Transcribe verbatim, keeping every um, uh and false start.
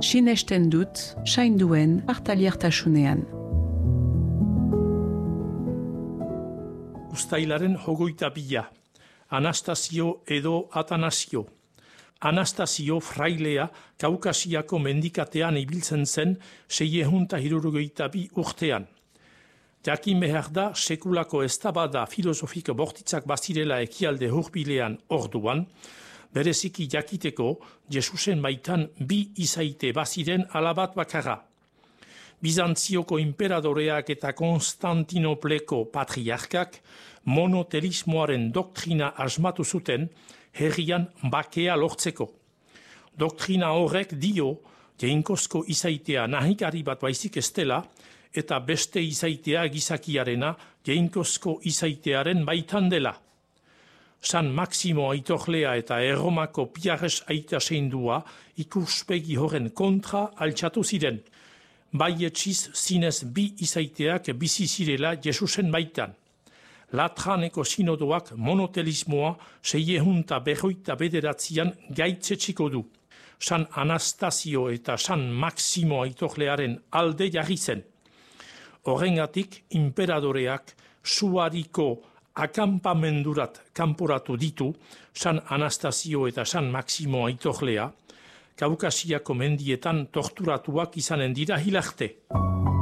sinesten dut, sainduen partaliertasunean. Uztailaren hogeita bila, Anastasio edo Atanasio. Anastasio frailea Kaukasiako mendikatean ibiltzen zen seiehun eta hirurogeita bi urtean. Jakin behar da sekulako eztabada filosofiko bortitzak bazirela ekialde hurbilean orduan, bereziki jakiteko Jesusen baitan bi izaite baziren alabat bakarra. Bizantzioko imperadoreak eta Konstantinopleko patriarkak monotelismoaren doktrina asmatu zuten herrian bakea lortzeko. Doktrina horrek dio jainkozko izaitea nahikari bat baizik ez dela eta beste izaitea gizakiarena jainkozko izaitearen baitan dela. San Maximo aitorlea eta Erromako Piares aita seindua ikuspegi horren kontra altxatu ziren. Bai etxiz zinez bi izaiteak bizi zirela Jesusen baitan. Latraneko sinodoak monotelismoa seiehun eta berroita bederatzian gaitzetxiko du. San Anastasio eta San Maximo aitorlearen alde jarri zen. Horrengatik imperadoreak suariko akampamendurat kanporatu ditu San Anastasio eta San Maximo aitorlea, Kaukasiako mendietan torturatuak izanen dira hilarte.